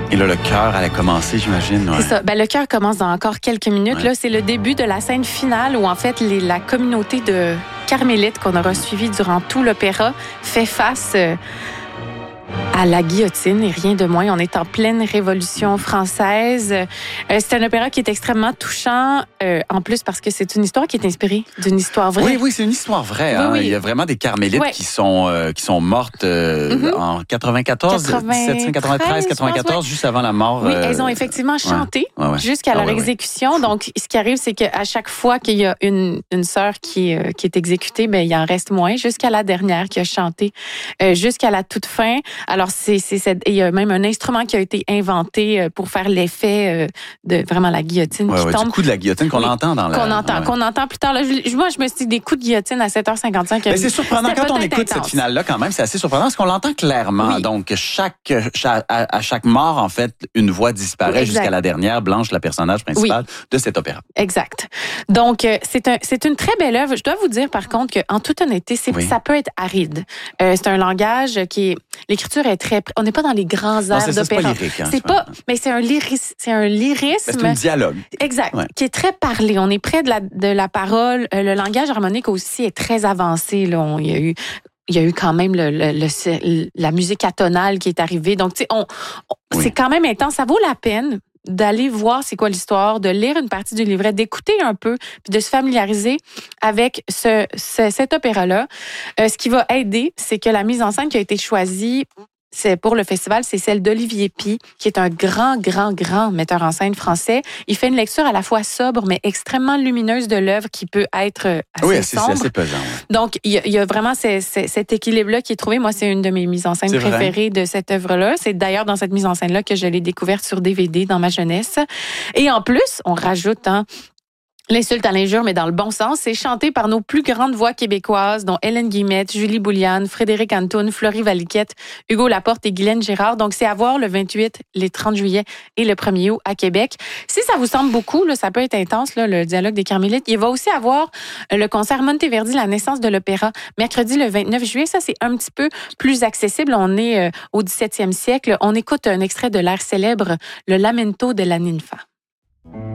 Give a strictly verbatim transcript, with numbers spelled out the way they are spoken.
Et là, le chœur allait commencer, j'imagine. Ouais. C'est ça. Ben, le chœur commence dans encore quelques minutes. Ouais. Là, c'est le début de la scène finale où, en fait, les, la communauté de carmélites qu'on aura suivie durant tout l'opéra fait face euh, à la guillotine et rien de moins. On est en pleine Révolution française. Euh, c'est un opéra qui est extrêmement touchant, euh, en plus parce que c'est une histoire qui est inspirée d'une histoire vraie. Oui, oui, c'est une histoire vraie. Hein? Oui, oui. Il y a vraiment des carmélites ouais. qui sont euh, qui sont mortes euh, mm-hmm. en quatre-vingt-quatorze, dix-sept cent quatre-vingt-treize, quatre-vingt-quatorze, ouais. juste avant la mort. Oui, euh... elles ont effectivement chanté ouais. Ouais, ouais. jusqu'à ah, leur ouais, exécution. Ouais. Donc, ce qui arrive, c'est qu'à chaque fois qu'il y a une une sœur qui euh, qui est exécutée, ben il en reste moins jusqu'à la dernière qui a chanté euh, jusqu'à la toute fin. Alors c'est c'est il y a même un instrument qui a été inventé pour faire l'effet de vraiment la guillotine ouais, qui ouais, tombe. Du coup de la guillotine qu'on oui, entend dans la... Qu'on entend, ouais. qu'on entend plus tard. Là, je, moi, je me suis dit des coups de guillotine à sept heures cinquante-cinq. Mais c'est surprenant quand on écoute intense. Cette finale-là quand même. C'est assez surprenant parce qu'on l'entend clairement. Oui. Donc, chaque, chaque, à chaque mort, en fait, une voix disparaît oui, jusqu'à la dernière, Blanche, la personnage principale oui. de cet opéra. Exact. Donc, c'est, un, c'est une très belle œuvre. Je dois vous dire, par contre, qu'en toute honnêteté, c'est, oui. ça peut être aride. Euh, c'est un langage qui est... L'écriture est très... On n'est pas dans les grands airs d'opéra. C'est pas lyrique. Hein, c'est pas... Mais c'est un, lyris, c'est un lyrisme... C'est un dialogue. Exact. Ouais. Qui est très parlé. On est près de la, de la parole. Le langage harmonique aussi est très avancé. Là. On, il y a eu... Il y a eu quand même le, le, le, la musique atonale qui est arrivée. Donc, tu sais, on, on oui. c'est quand même intense. Ça vaut la peine d'aller voir c'est quoi l'histoire, de lire une partie du livret, d'écouter un peu, puis de se familiariser avec ce, ce cet opéra-là. Euh, ce qui va aider, c'est que la mise en scène qui a été choisie c'est pour le festival, c'est celle d'Olivier Py, qui est un grand, grand, grand metteur en scène français. Il fait une lecture à la fois sobre, mais extrêmement lumineuse de l'œuvre qui peut être assez oui, sombre. Oui, c'est assez pesant. Ouais. Donc, il y, a, il y a vraiment ces, ces, cet équilibre-là qui est trouvé. Moi, c'est une de mes mises en scène c'est préférées vrai. De cette œuvre-là. C'est d'ailleurs dans cette mise en scène-là que je l'ai découverte sur D V D dans ma jeunesse. Et en plus, on rajoute... Hein, l'insulte à l'injure, mais dans le bon sens, c'est chanté par nos plus grandes voix québécoises, dont Hélène Guillemette, Julie Bouliane, Frédéric Antoun, Florie Valiquette, Hugo Laporte et Guylaine Gérard. Donc, c'est à voir le vingt-huit, les trente juillet et le premier août à Québec. Si ça vous semble beaucoup, là, ça peut être intense, là, le dialogue des Carmélites. Il va aussi avoir le concert Monteverdi, la naissance de l'opéra, mercredi le vingt-neuf juillet. Ça, c'est un petit peu plus accessible. On est euh, au dix-septième siècle. On écoute un extrait de l'air célèbre, le Lamento de la Ninfa.